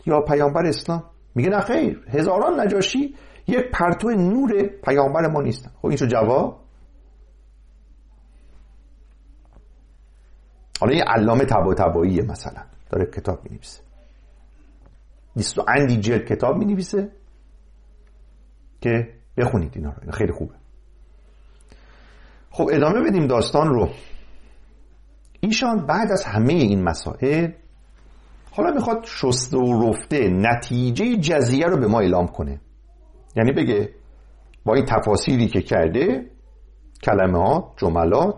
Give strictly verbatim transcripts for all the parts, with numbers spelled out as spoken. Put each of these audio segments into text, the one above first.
یا پیامبر اسلام؟ میگه نه خیر، هزاران نجاشی یک پرتو نور پیامبر ما نیستن. خب این چه جواب؟ حالا یه علامه طباطباییه مثلا داره کتاب می‌نویسه، بیست و اندی جلد کتاب می‌نویسه که بخونید اینا رو، اینا خیلی خوبه. خب ادامه بدیم داستان رو. ایشان بعد از همه این مسائل حالا میخواد شسته و رفته نتیجه جزیه رو به ما اعلام کنه. یعنی بگه با این تفاصیلی که کرده، کلمات، جملات،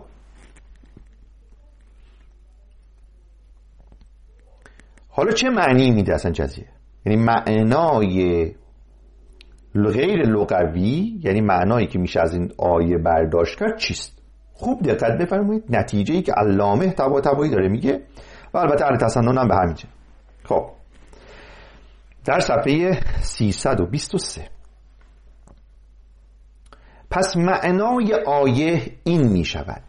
حالا چه معنی میده اصلا جزیه؟ یعنی معنای غیر لغوی، یعنی معنایی که میشه از این آیه برداشت کرد چیست؟ خوب دقت بفرمایید نتیجه‌ای که علامه طباطبایی داره میگه و البته اهل تسنن هم به همینجه. خب در صفحه سیصد و بیست و سه پس معنای آیه این می شود: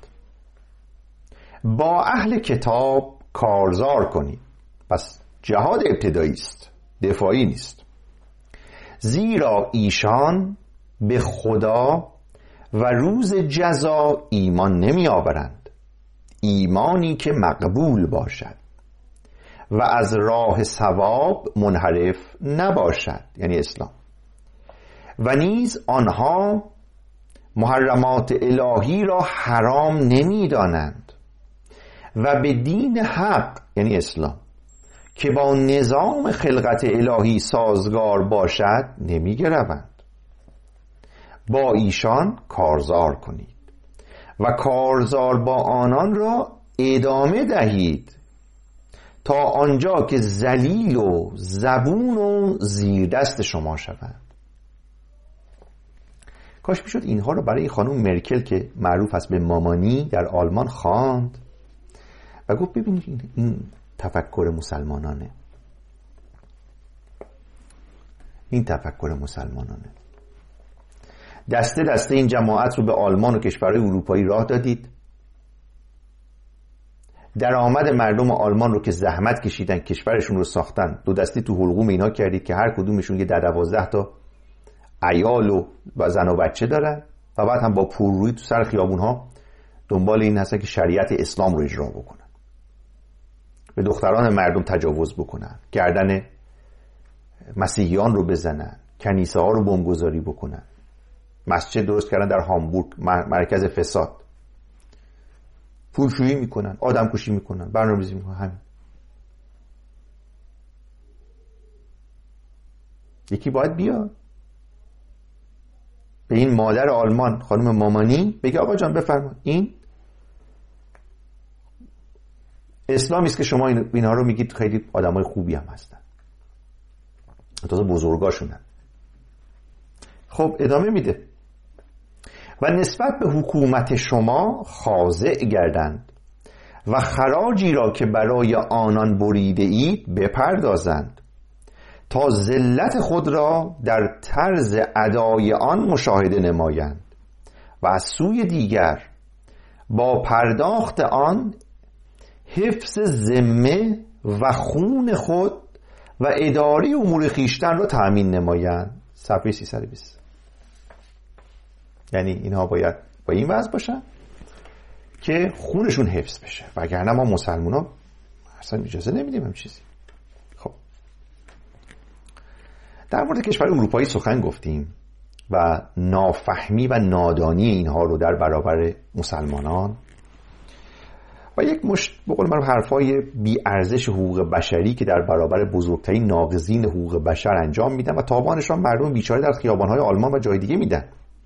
با اهل کتاب کارزار کنید. پس جهاد ابتدایی است، دفاعی نیست، زیرا ایشان به خدا و روز جزا ایمان نمی آورند، ایمانی که مقبول باشد و از راه ثواب منحرف نباشد، یعنی اسلام. و نیز آنها محرمات الهی را حرام نمی دانند و به دین حق، یعنی اسلام، که با نظام خلقت الهی سازگار باشد نمی گروند. با ایشان کارزار کنید و کارزار با آنان را ادامه دهید تا آنجا که ذلیل و زبون و زیر دست شما شوند. کاش میشد اینها رو برای خانم مرکل که معروف است به مامانی در آلمان خواند و گفت ببینید این تفکر مسلمانانه، این تفکر مسلمانانه. دسته دسته این جماعت رو به آلمان و کشورهای اروپایی راه دادید، درآمد مردم آلمان رو که زحمت کشیدن کشورشون رو ساختن دو دستی تو حلقوم اینا کردید که هر کدومشون یه در دوازده تا عیال و زن و بچه دارن و بعد هم با پررویی تو سر خیابون ها دنبال این هستن که شریعت اسلام رو اجرا بکنن، به دختران مردم تجاوز بکنن، گردن مسیحیان رو بزنن، کنیسه ها رو بمبگذاری بکنن، مسجد درست کردن در هامبورگ مرکز فساد، پولشویی میکنن، آدم کشی میکنن، برنامه‌ریزی میکنن. همین یکی باید بیاد به این مادر آلمان خانم مامانی بگه آقا جان بفرما این اسلامی است که شما اینها رو میگید خیلی آدمای خوبی هم هستن، تازه بزرگاشونن. خب ادامه میده: و نسبت به حکومت شما خاضع گردند و خراجی را که برای آنان بریده اید بپردازند تا ذلت خود را در طرز ادای آن مشاهده نمایند و از سوی دیگر با پرداخت آن حفظ ذمه و خون خود و اداره امور خویشتن را تأمین نمایند. صفحه سیصد و بیست. یعنی اینها باید با این وضع باشن که خونشون حفظ بشه، وگرنه ما مسلمان ها اصلا اجازه نمیدیم هم چیزی. خب در مورد کشور اروپایی سخن گفتیم و نافهمی و نادانی اینها رو در برابر مسلمانان و یک مشت به قول من حرفای بی ارزش حقوق بشری که در برابر بزرگترین ناقضین حقوق بشر انجام میدن و تاوانشان مردم بیچاره در خیابان‌های آلمان و جای دیگه میدن.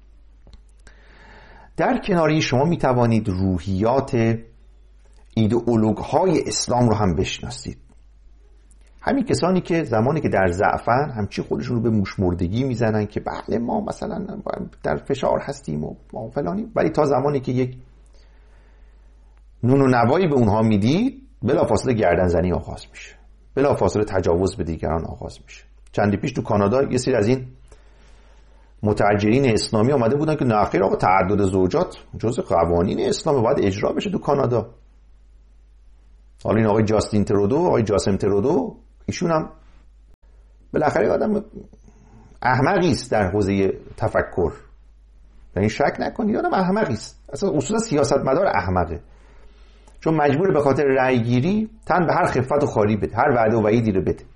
در کناری شما میتوانید روحیات ایدئولوژهای اسلام رو هم بشناسید. همین کسانی که زمانی که در ضعفن همچی خودشون رو به موشمردگی میزنن که بله ما مثلا در فشار هستیم و ما فلانی، ولی تا زمانی که یک نون و نوایی به اونها میدید بلافاصله گردنزنی آغاز میشه، بلافاصله تجاوز به دیگران آغاز میشه. چندی پیش تو کانادا یه سری از این متعجرین اسلامی آمده بودن که ناخیر آقا تعدد زوجات جزء قوانین اسلام باید اجرا بشه تو کانادا. حالا این آقای جاستین ترودو، آقای جاسم ترودو، ایشون هم بالاخره آدم احمقی است در حوزه تفکر، یعنی شک نکنید آدم احمقی است. اصلا اصولا سیاستمدار احمقه، چون مجبور به خاطر رأی گیری تن به هر خفت و خاری بده، هر وعده و وعیدی رو بده.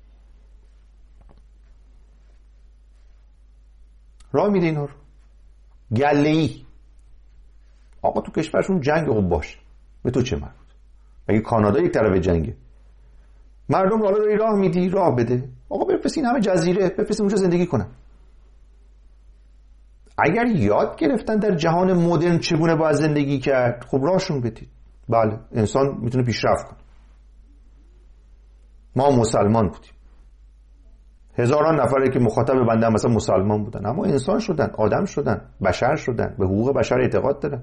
راه میده اینا رو گله‌ای. آقا تو کشورشون جنگ خوب باشه، به تو چه مربوط؟ مگه کانادا یک طرف جنگه؟ مردم حالا روی راه میدی، راه بده. آقا بفرستین همه جزیره، بفرستین اونجا زندگی کنن. اگر یاد گرفتن در جهان مدرن چگونه باید زندگی کرد، خب راهشون بدید. بله انسان میتونه پیشرفت کنه. ما مسلمان بودیم، هزاران نفره که مخاطب بنده مثلا مسلمان بودن، اما انسان شدن، آدم شدن، بشر شدن، به حقوق بشر اعتقاد دارن.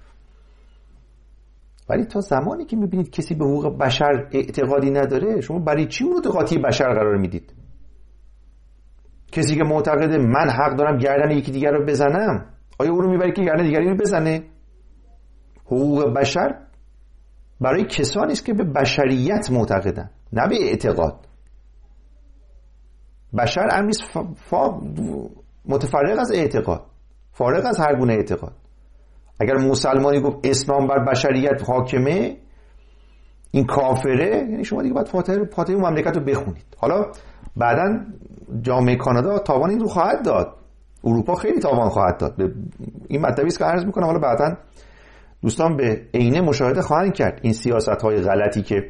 ولی تا زمانی که میبینید کسی به حقوق بشر اعتقادی نداره، شما برای چی اون رو قاطی بشر قرار میدید؟ کسی که معتقده من حق دارم گردن یکی دیگر رو بزنم، آیا او رو میبری که گردن دیگری رو بزنه؟ حقوق بشر برای کسانی است که به بشریت معتقدن، نه به اعتقاد. بشر امری فا... متفرق از اعتقاد، فارغ از هر گونه اعتقاد. اگر مسلمانی گفت اسلام بر بشریت حاکمه، این کافره، یعنی شما دیگه باید فاتحه فاتحه اون مملکت رو بخونید. حالا بعداً جامعه کانادا تاوان این رو خواهد داد، اروپا خیلی تاوان خواهد داد. این مطلبی است که عرض میکنم، حالا بعداً دوستان به عینه مشاهده خواهند کرد این سیاست‌های غلطی که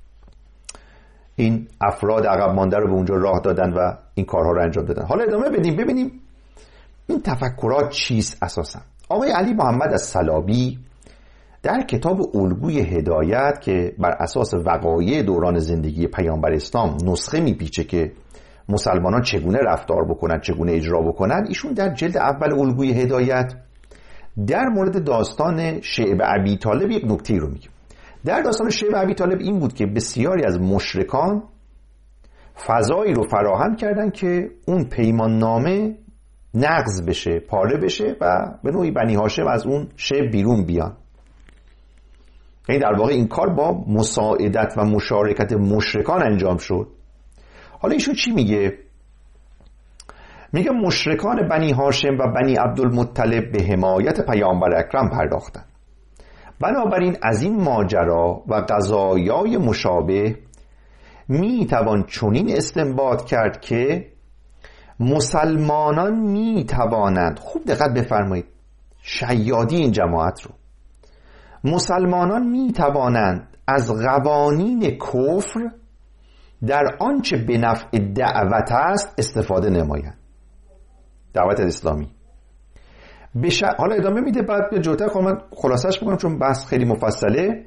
این افراد عقب مانده رو به اونجا راه دادن و این کارها رو انجام دادن. حالا ادامه بدیم ببینیم این تفکرات چیست اساساً. آقای علی محمد الصلابی در کتاب الگوی هدایت که بر اساس وقایع دوران زندگی پیامبر اسلام نسخه میپیچه که مسلمانان چگونه رفتار بکنن، چگونه اجرا بکنن، ایشون در جلد اول الگوی هدایت در مورد داستان شعب ابی طالب یک نکته رو میگه. در داستان شعب ابی طالب این بود که بسیاری از مشرکان فضایی رو فراهم کردن که اون پیمان نامه نقض بشه، پاره بشه و به نوعی بنی هاشم از اون شعب بیرون بیان. یعنی در واقع این کار با مساعدت و مشارکت مشرکان انجام شد. حالا ایشون چی میگه؟ میگه مشرکان بنی هاشم و بنی عبدالمطلب به حمایت پیامبر اکرم پرداختند. بنابراین از این ماجرا و قضایای مشابه میتوان چنین استنباط کرد که مسلمانان میتوانند، خوب دقت بفرمایید شیادی این جماعت رو، مسلمانان میتوانند از قوانین کفر در آنچه به نفع دعوت است استفاده نمایند. دعوت اسلامی بش... حالا ادامه میده، بعد به جوتر خب من خلاصش میکنم چون بحث خیلی مفصله.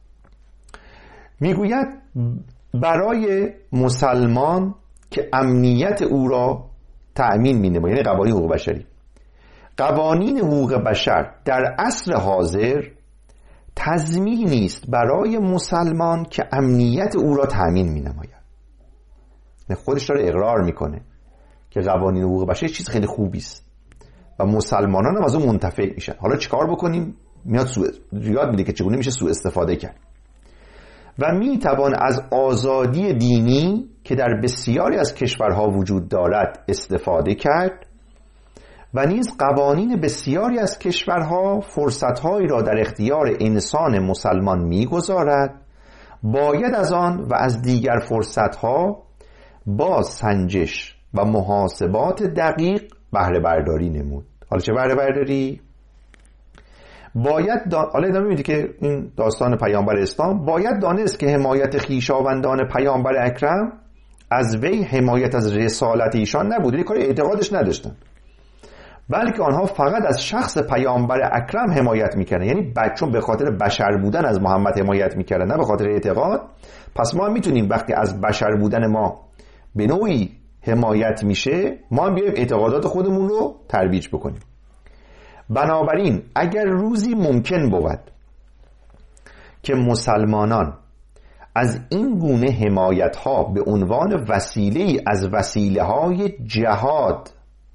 میگوید برای مسلمان که امنیت او را تأمین مینماید، یعنی قوانین حقوق بشری، قوانین حقوق بشر در عصر حاضر تضمینی است برای مسلمان که امنیت او را تأمین مینماید. خودش داره اقرار میکنه که قوانین حقوق بشر چیز خیلی خوبی است و مسلمانان هم از اون منتفع میشن. حالا چیکار بکنیم؟ میاد سوء یاد میده که چگونه میشه سوء استفاده کرد. و میتوان از آزادی دینی که در بسیاری از کشورها وجود دارد استفاده کرد و نیز قوانین بسیاری از کشورها فرصتهایی را در اختیار انسان مسلمان میگذارد. باید از آن و از دیگر فرصتها با سنجش و محاسبات دقیق بهره برداری نمود. حالا چه بهره برداری؟ باید دا... حالا ادامه میده که این داستان پیامبر اسلام، باید دانست که حمایت خویشاوندان پیامبر اکرم از وی حمایت از رسالت ایشان نبود، یعنی کار اعتقادش نداشتن، بلکه آنها فقط از شخص پیامبر اکرم حمایت میکردن. یعنی چون به خاطر بشر بودن از محمد حمایت میکردن، نه به خاطر اعتقاد. پس ما میتونیم وقتی از بشر بودن ما به نوعی حمایت میشه، ما هم بیایم اعتقادات خودمون رو ترویج بکنیم. بنابراین اگر روزی ممکن بود که مسلمانان از این گونه حمایت ها به عنوان وسیله از وسیله های جهاد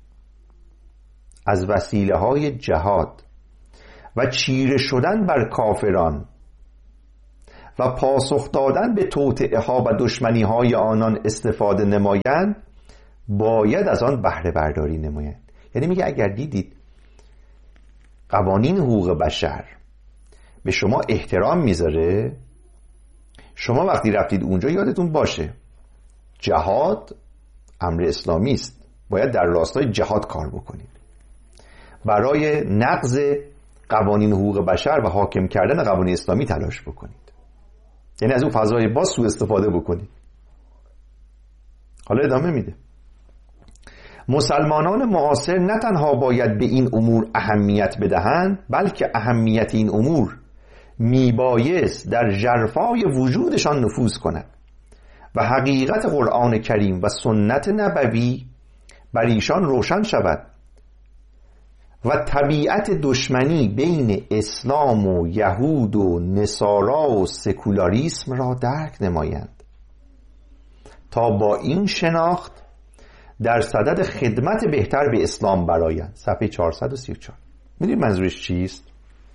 از وسیله های جهاد و چیره شدن بر کافران و پاسخ دادن به توطئه ها و دشمنی های آنان استفاده نمایند، باید از آن بهره برداری نمایند. یعنی میگه اگر دیدید قوانین حقوق بشر به شما احترام میذاره، شما وقتی رفتید اونجا یادتون باشه جهاد امر اسلامی است، باید در راستای جهاد کار بکنید، برای نقض قوانین حقوق بشر و حاکم کردن قوانین اسلامی تلاش بکنید، یعنی از اون فضای باز سوء استفاده بکنید. حالا ادامه میده: مسلمانان معاصر نه تنها باید به این امور اهمیت بدهند، بلکه اهمیت این امور میبایست در ژرفای وجودشان نفوذ کند و حقیقت قرآن کریم و سنت نبوی بر ایشان روشن شود و طبیعت دشمنی بین اسلام و یهود و نصارا و سکولاریسم را درک نمایند تا با این شناخت در صدد خدمت بهتر به اسلام برآیند. صفحه چهارصد و سی و چهار. می‌دونید منظورش چیست؟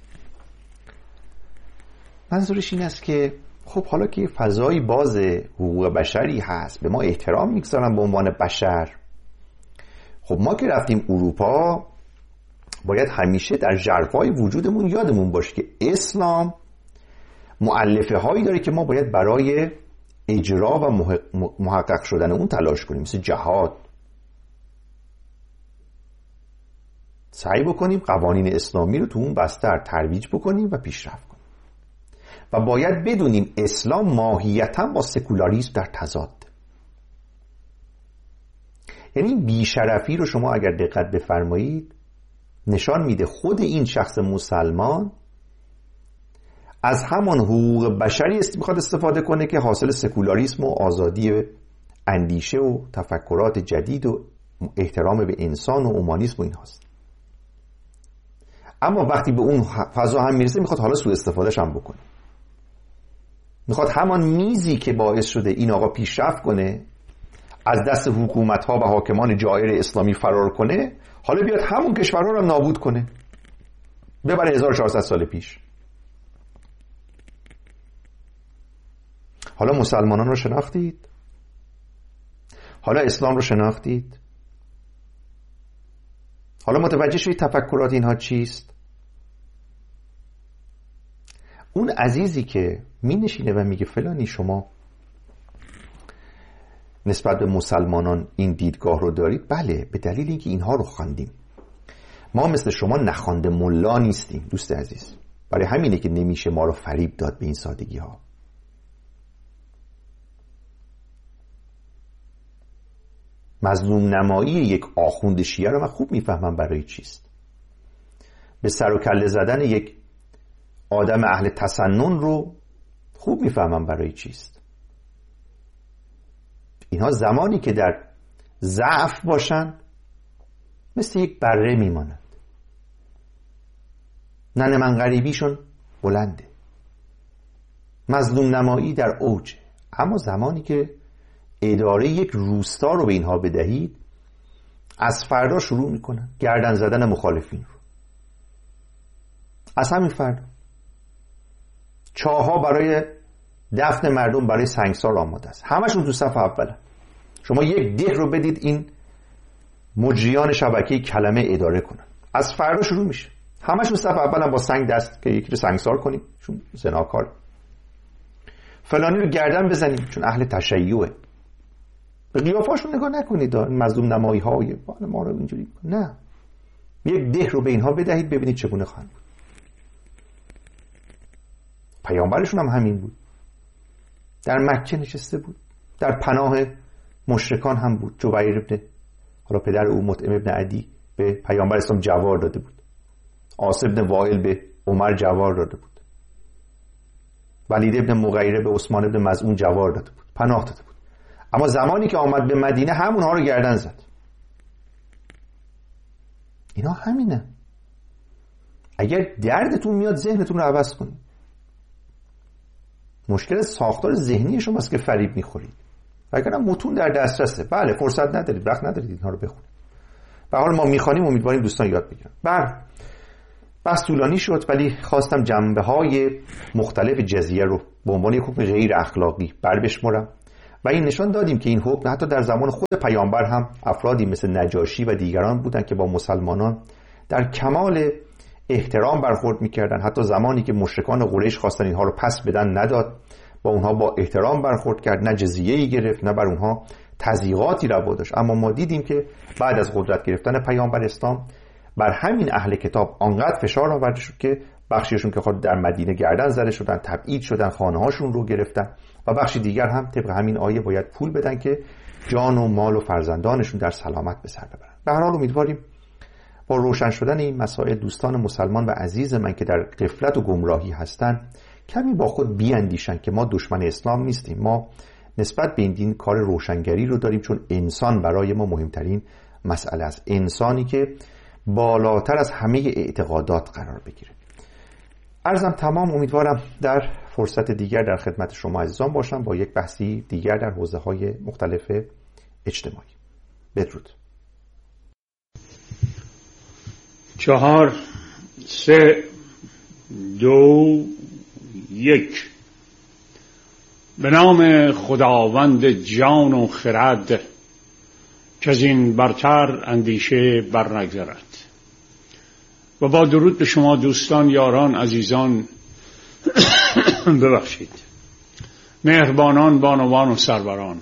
منظورش این است که خب حالا که فضای باز حقوق بشری هست، به ما احترام میگذارن به عنوان بشر، خب ما که رفتیم اروپا باید همیشه در ژرفای وجودمون یادمون باشه که اسلام مؤلفه هایی داره که ما باید برای اجرا و محقق شدن اون تلاش کنیم، مثل جهاد. سعی بکنیم قوانین اسلامی رو تو اون بستر ترویج بکنیم و پیشرفت کنیم و باید بدونیم اسلام ماهیتاً با سکولاریسم در تضاد. یعنی بیشرفی رو شما اگر دقت بفرمایید نشان میده خود این شخص مسلمان از همان حقوق بشری است میخواد استفاده کنه که حاصل سکولاریسم و آزادی اندیشه و تفکرات جدید و احترام به انسان و اومانیسم و این هاست. اما وقتی به اون فضا هم میرسه میخواد حالا سوء استفادهش هم بکنه، میخواد همان میزی که باعث شده این آقا پیشرفت کنه از دست حکومت ها و حاکمان جائر اسلامی فرار کنه، حالا بیاد همون کشورها رو نابود کنه، ببره هزار و چهارصد سال پیش. حالا مسلمانان رو شناختید؟ حالا اسلام رو شناختید؟ حالا متوجه شدید تفکرات اینها چیست؟ اون عزیزی که می نشینه و میگه فلانی شما نسبت به مسلمانان این دیدگاه رو دارید، بله به دلیل اینکه اینها رو خواندیم. ما مثل شما نخوانده ملا نیستیم دوست عزیز، برای همینه که نمیشه ما رو فریب داد به این سادگی ها. مظلوم نمایی یک آخوند شیعه رو من خوب میفهمم برای چیست. به سر و کله زدن یک آدم اهل تسنن رو خوب میفهمم برای چیست. اینها زمانی که در ضعف باشن مثل یک بره میمانند، ننه من غریبیشون بلنده، مظلوم نمایی در اوجه. اما زمانی که اداره یک روستا رو به اینها بدهید، از فردا شروع میکنن گردن زدن مخالفین رو. از همین فردا چاها برای دفن مردم برای سنگسار آماده است، همشون تو صف اوله. شما یک ده رو بدید این مجریان شبکه کلمه اداره کنن، از فردا شروع میشه همشون صف اولن با سنگ دست که یکی رو سنگسار کنیم چون زناکار، فلانی رو گردن بزنیم چون اهل تشیعه. به قیافاشون نگاه نکنید، مظلوم نمایی های ما رو اینجوری، نه، یک ده رو به اینها بدهید ببینید چگونه خواهند بود. پیامبرشون هم همین بود، در مکه نشسته بود، در پناه مشرکان هم بود. جبیر ابن حالا پدر او مطعم ابن عدی به پیامبر اسلام جوار داده بود، عاص ابن وائل به عمر جوار داده بود، ولید ابن مغیره به عثمان ابن مظعون جوار داده بود، پناه داده بود. اما زمانی که آمد به مدینه همونها رو گردن زد. اینا همینه. اگر دردتون میاد ذهنتون رو عوض کنید. مشکل ساختار ذهنی شماست که فریب میخورید. وگرنه متون در دسترسه. بله فرصت ندارید، وقت ندارید اینها رو بخونید. به حال ما میخوانیم، امیدواریم دوستان یاد بگیرن. بله بحث طولانی شد ولی خواستم جنبه‌های مختلف جزیه رو به عنوان یک حکم غیر اخلاقی بر بشمرم و این نشان دادیم که این حکم حتی در زمان خود پیامبر هم افرادی مثل نجاشی و دیگران بودند که با مسلمانان در کمال احترام برخورد می‌کردند. حتی زمانی که مشرکان قریش خواستن اینها رو پس بدن نداد، با اونها با احترام برخورد کرد، نه جزیه‌ای گرفت نه بر اونها تضییقاتی روا داشت. اما ما دیدیم که بعد از قدرت گرفتن پیامبر اسلام بر همین اهل کتاب آنقدر فشار آورده شد که بخشیشون که خود در مدینه گردن زده شدن، تبعید شدن، خانه‌هاشون رو گرفتن و بخشی دیگر هم طبق همین آیه باید پول بدن که جان و مال و فرزندانشون در سلامت به سر ببرن. به هر حال امیدواریم با روشن شدن این مسائل دوستان مسلمان و عزیز من که در غفلت و گمراهی هستن کمی با خود بیاندیشن که ما دشمن اسلام نیستیم. ما نسبت به این دین کار روشنگری رو داریم، چون انسان برای ما مهمترین مسئله است، انسانی که بالاتر از همه اعتقادات قرار بگیره. عرضم تمام. امیدوارم در فرصت دیگر در خدمت شما عزیزان باشم با یک بحثی دیگر در حوزه‌های مختلف اجتماعی. بدرود. چهار سه دو یک. به نام خداوند جان و خرد که از این برتر اندیشه برنگذرد. و با درود به شما دوستان، یاران، عزیزان، ببخشید، مهربانان، بانوان و سروران،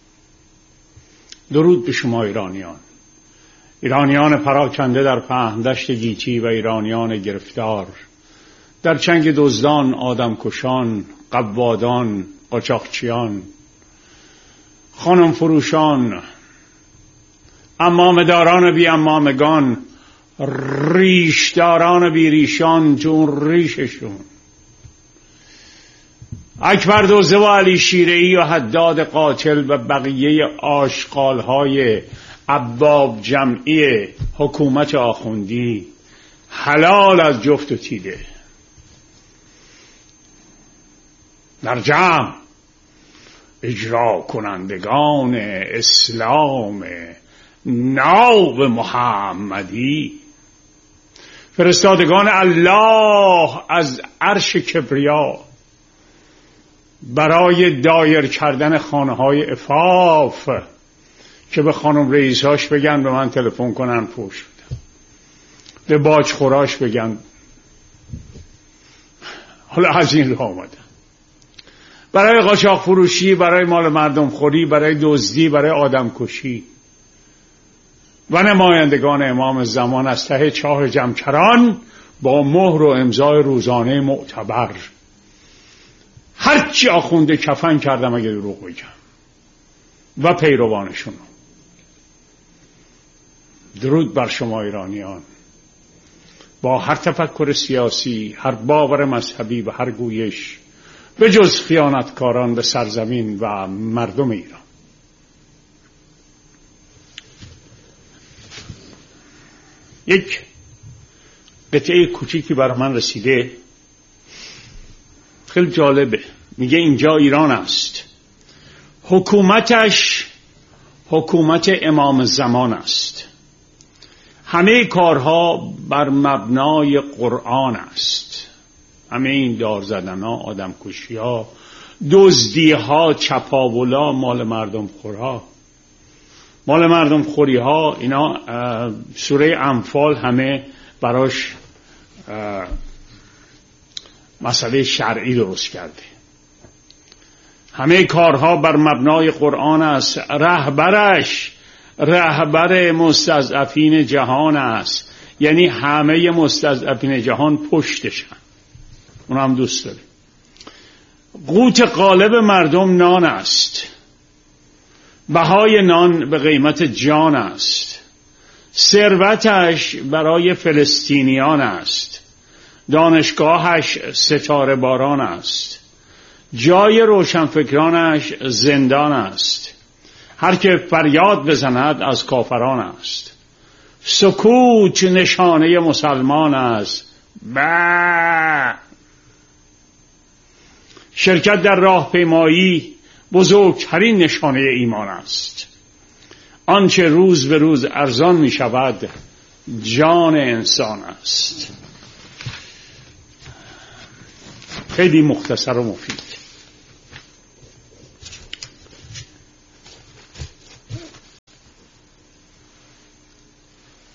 درود به شما ایرانیان، ایرانیان پراکنده در پهندشت گیتی و ایرانیان گرفتار در چنگ دزدان، آدمکشان، قوادان، قاچاقچیان، خانم فروشان، عمامه‌داران بی عمامگان، ریشداران بی ریشان چون ریششون، اکبر دوزه و علی شیره‌ای و حداد قاتل و بقیه آشغال‌های ابواب جمعی حکومت آخوندی، حلال از جفت و تیله، در جمع اجرا کنندگان اسلام ناب محمدی، فرستادگان الله از عرش کبریا برای دایر کردن خانه های عفاف که به خانم رئیساش بگن به من تلفن کنن پوش بدم، به باج خوراش بگن حالا از این راه آمدن، برای قاچاق فروشی، برای مال مردم خوری، برای دزدی، برای آدم کشی و نمایندگان امام زمان از ته چاه جمکران با مهر و امضای روزانه معتبر. هرچی آخونده کفن کردم اگه دروغ بگم و پیروانشون. درود بر شما ایرانیان، با هر تفکر سیاسی، هر باور مذهبی و هر گویش، به جز خیانتکاران به سرزمین و مردم ایران. یک قطعه کوچیکی برای من رسیده، خیلی جالبه. میگه اینجا ایران است، حکومتش حکومت امام زمان است، همه کارها بر مبنای قرآن است، همه این دار زدن ها، آدم کشی ها، دزدی ها، چپاولا، مال مردم خورها، مال مردم خوری ها، اینا سوره انفال همه براش مسئله شرعی درست کرده. همه کارها بر مبنای قرآن است، رهبرش رهبر مستضعفین جهان است، یعنی همه مستضعفین جهان پشتشن، اون هم دوست داره. قوت غالب مردم نان است، بهای نان به قیمت جان است، ثروتش برای فلسطینیان است، دانشگاهش ستاره باران است، جای روشنفکرانش زندان است، هر که فریاد بزند از کافران است، سکوت نشانه مسلمان است، با شرکت در راهپیمایی بزرگترین نشانه ایمان است، آنچه روز به روز ارزان می شود جان انسان است. خیلی مختصر و مفید.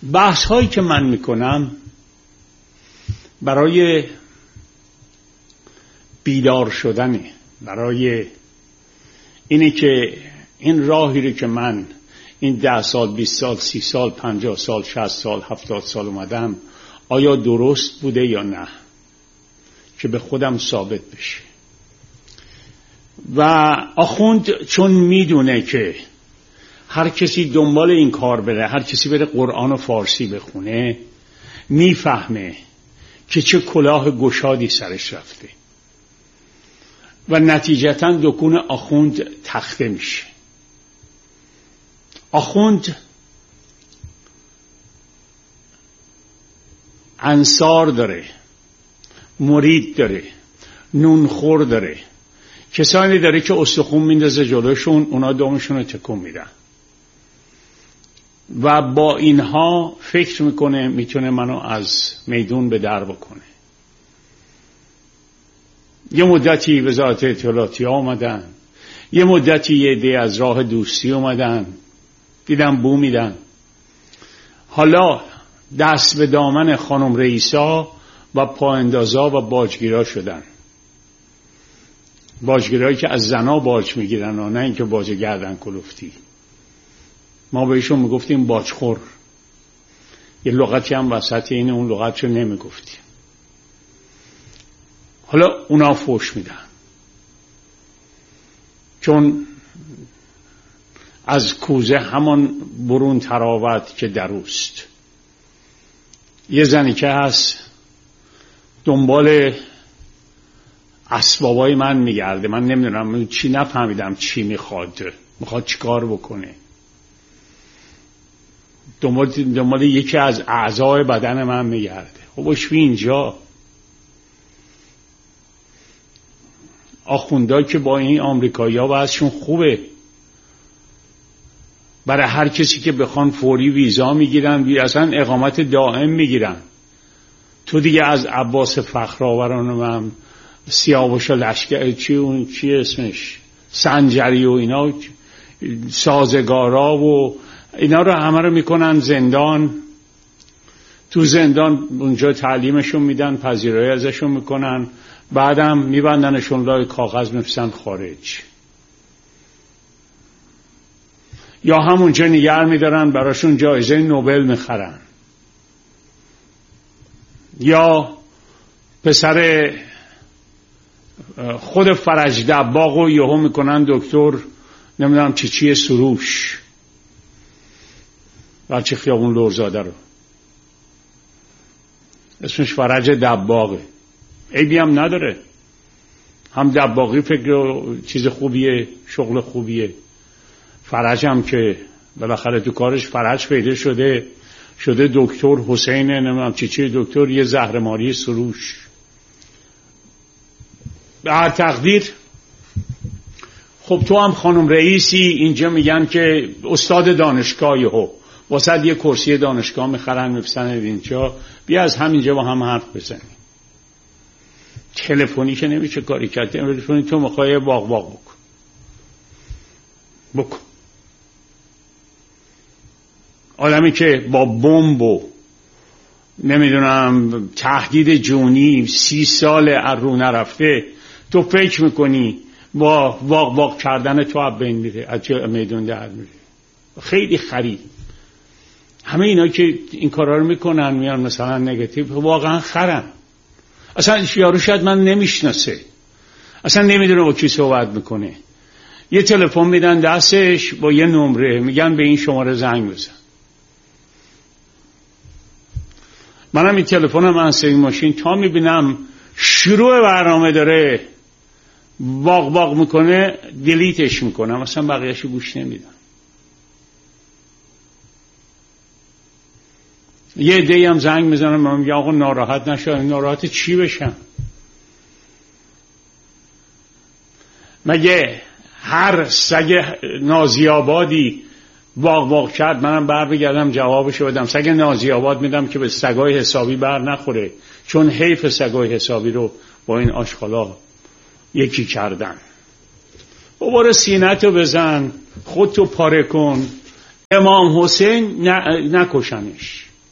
بحث هایی که من میکنم برای بیدار شدنه، برای اینه که این راهی رو که من این ده سال، بیست سال، سی سال، پنجاه سال، شصت سال، هفتاد سال اومدم آیا درست بوده یا نه، که به خودم ثابت بشه. و آخوند چون میدونه که هر کسی دنبال این کار بره، هر کسی بره قرآن و فارسی بخونه، میفهمه که چه کلاه گشادی سرش رفته و نتیجتاً دکون آخوند تخته میشه. آخوند انصار داره، مرید داره، نونخور داره، کسانی داره که استخون میندازه جلوشون، اونا دومشون رو تکون میدن و با اینها فکر میکنه میتونه منو از میدون به در بکنه. یه مدتی وزارت اطلاعاتی ها اومدن، یه مدتی یه عده از راه دوستی اومدن، دیدم بو میدن. حالا دست به دامن خانم رئیسا و پااندازا و باجگیرا شدن. باجگیرایی که از زنا باج میگیرن و نه اینکه باج گردن کلفتی. ما بهشون میگفتیم باجخور. یه لغتی هم وسط اینه، اون لغتشو نمیگفتیم. حالا اونا فوش میدن چون از کوزه همان برون تراوت که دروست. یه زنی که هست دنبال اسبابای من میگرده، من نمیدونم چی، نفهمیدم چی میخواد، میخواد چی کار بکنه، دنبال, دنبال یکی از اعضای بدن من میگرده. خب بشوی اینجا. آخوندها که با این آمریکایی ها وضعشون خوبه، برای هر کسی که بخوان فوری ویزا میگیرن، اصلا اقامت دائم میگیرن. تو دیگه از عباس فخرآوران هم سیاوش لشکر چی اون چی اسمش سنجری و اینا سازگارا و اینا رو همه رو میکنن زندان. تو زندان اونجا تعلیمشون میدن، پذیرایی ازشون میکنن، بعدم میبندنشون لای کاغذ میفرستن خارج، یا همونجا نگه میدارن براشون جایزه نوبل میخرن، یا پسر خود فرج دباغ رو یهو میکنن دکتر نمیدونم چی چی سروش، بچه خیابون لرزاده رو اسمش فرج دباغه، عیبی هم نداره، هم دباغی فکر چیز خوبیه، شغل خوبیه. فرج هم که بالاخره تو کارش فرج پیدا شده، شده دکتر حسین نمیدونم چی چی دکتر، یه زهرماری سروش. به هر تقدیر خب تو هم خانم رئیسی، اینجا میگن که استاد دانشگاهی ها واسه یه کرسی دانشگاه میخرن میفسن اینجا، بیا از همینجا با هم حرف بزنیم. تلفنی که نمیشه کاری کرد، تلفنی تو میخوای باغ باغ بکن بکن. آدمی که با بمب و نمیدونم تهدید جونی سی سال از رو نرفته، تو فکر میکنی با واق واق کردن تو از بین میره، از میدون در میره. خیلی خرید. همه اینا که این کارا رو میکنن میان مثلا نگاتیو، واقعا خرن. اصلا یارو شاید من نمیشناسه، اصلا نمیدونه با کی صحبت میکنه، یه تلفن میدن دستش با یه نمره، میگن به این شماره زنگ بزن. منم این تلفنم انسری ماشین تا میبینم شروع برنامه داره واق واق میکنه دیلیتش میکنم، اصلا بقیه‌شو گوش نمیدم. یه عده‌ای هم زنگ میزنم من میگم آقا ناراحت نشو. ناراحت چی بشم؟ مگه هر سگ نازیابادی واق واق کرد منم بر بگردم جوابشو بدم؟ سگ نازیاباد میدم که به سگای حسابی بر نخوره، چون حیف سگای حسابی رو با این آشغالا یکی کردن. بابا سینه‌تو بزن، خودتو پاره کن. امام حسین ن... نکشنش،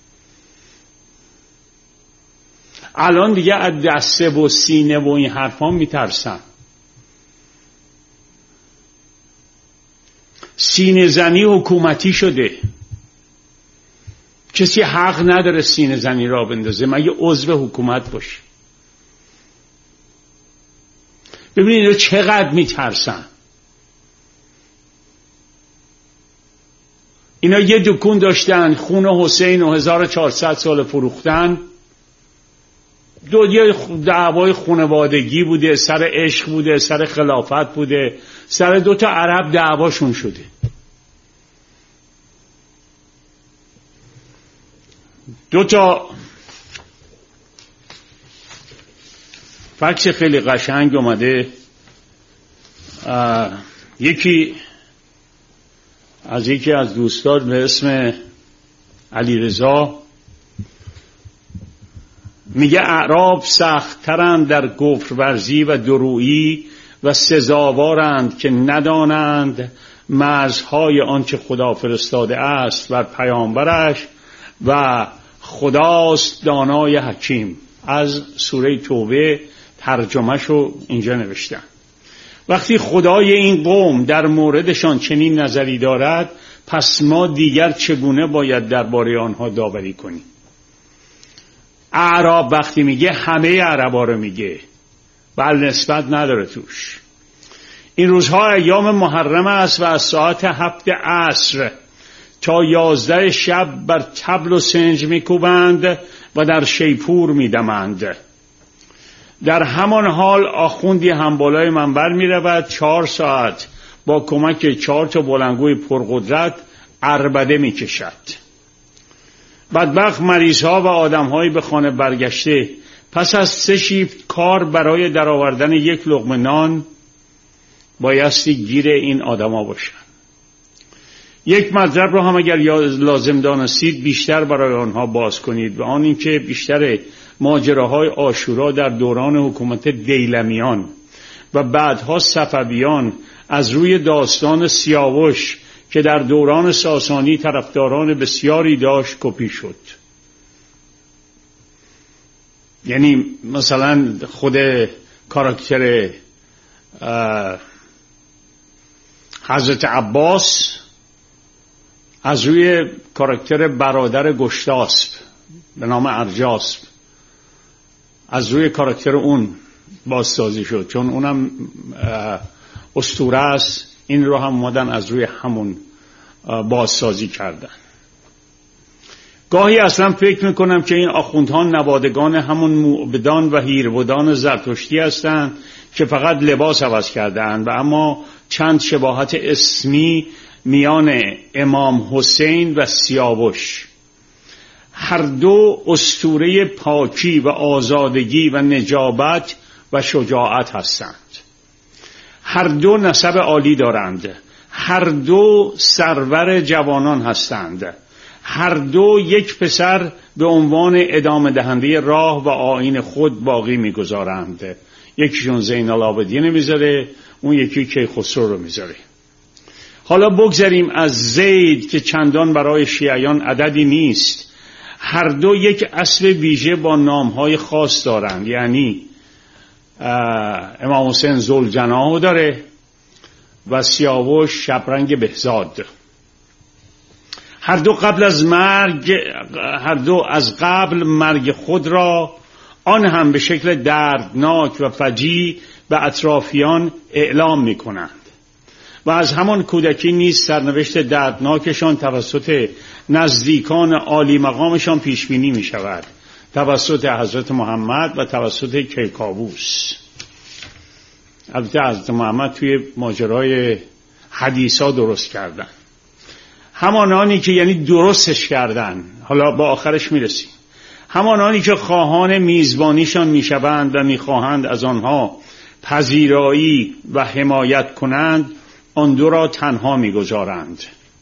الان دیگه از دسته و سینه و این حرفا میترسن. سینه زنی حکومتی شده، کسی حق نداره سینه زنی را بندازه مگه عضو حکومت باشه. ببینید چقدر میترسن. اینا یه دکون داشتن، خون حسین و هزار و چهارصد سال فروختن. دو دعوای خانوادگی بوده، سر عشق بوده، سر خلافت بوده، سر دو تا عرب دعواشون شده. دو تا فکس خیلی قشنگ اومده. یکی از یکی از دوستان به اسم علیرضا میگه اعراب سخت‌ترند در کفر ورزی و درویی و سزاوارند که ندانند مرزهای آنچه خدا فرستاده است بر پیامبرش و خداست دانای حکیم. از سوره توبه ترجمهشو اینجا نوشتن. وقتی خدای این قوم در موردشان چنین نظری دارد، پس ما دیگر چگونه باید درباره آنها داوری کنیم؟ اعراب وقتی میگه همه عربا رو میگه، بل نسبت نداره توش. این روزها ایام محرم است و از ساعت هفت عصر تا یازده شب بر طبل و سنج میکوبند و در شیپور میدمند. در همان حال آخوندی هم بالای منبر میرود، چهار ساعت با کمک چهار تا بلندگوی پرقدرت عربده میکشد. بدبخت مریض ها و آدم های به خانه برگشته پس از سه شیفت کار برای درآوردن یک لقمه نان بایستی گیر این آدما باشن. یک مطلب رو هم اگر لازم دانستید بیشتر برای آنها باز کنید، و آن این که بیشتر ماجراهای عاشورا در دوران حکومت دیلمیان و بعدها صفویان از روی داستان سیاوش که در دوران ساسانی طرفداران بسیاری داشت کپی شد. یعنی مثلا خود کاراکتر حضرت عباس از روی کاراکتر برادر گشتاسب به نام ارجاسب، از روی کاراکتر اون بازسازی شد، چون اونم اسطوره است. این رو هم اومدن از روی همون بازسازی کردن. گاهی اصلا فکر میکنم که این آخوندها نوادگان همون موبدان و هیرودان زرتشتی هستند که فقط لباس عوض کردند، و اما چند شباهت اسمی میان امام حسین و سیاوش. هر دو اسطوره پاکی و آزادگی و نجابت و شجاعت هستند. هر دو نسب عالی دارند. هر دو سرور جوانان هستند. هر دو یک پسر به عنوان ادامه دهنده راه و آیین خود باقی میگذارند. یکیشون زین العابدین میذاره، اون یکی کیخسرو رو میذاره. حالا بگذاریم از زید که چندان برای شیعیان عددی نیست. هر دو یک اسب ویژه با نامهای خاص دارند. یعنی امام حسین ذوالجناح داره و سیاوش شبرنگ بهزاد. هر دو قبل از مرگ هر دو از قبل مرگ خود را، آن هم به شکل دردناک و فجیع به اطرافیان اعلام می کنند، و از همان کودکی نیز سرنوشت دردناکشان توسط نزدیکان عالی مقامشان پیش بینی می شود، توسط حضرت محمد و توسط کیکاووس. البته حضرت محمد توی ماجرای حدیثا درست کردن، همانانی که یعنی درستش کردن. حالا با آخرش میرسیم. همانانی که خواهان میزبانیشان میشوند و میخواهند از آنها پذیرایی و حمایت کنند، آن دو را تنها میگذارند